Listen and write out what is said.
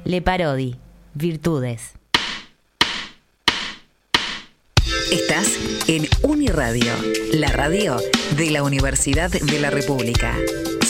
Le Parodi, Virtudes. Estás en Uniradio, la radio de la Universidad de la República.